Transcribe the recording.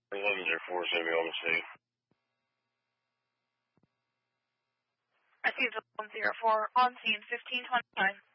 1104 is going to be on the scene. I see the 104 on scene 1529.